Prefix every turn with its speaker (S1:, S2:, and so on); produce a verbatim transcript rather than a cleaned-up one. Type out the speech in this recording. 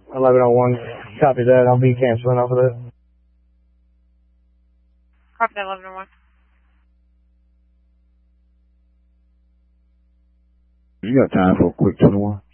S1: eleven oh one. Copy that. I'll be canceling off of that.
S2: Copy that, eleven oh one.
S3: You got time for a quick twenty-one?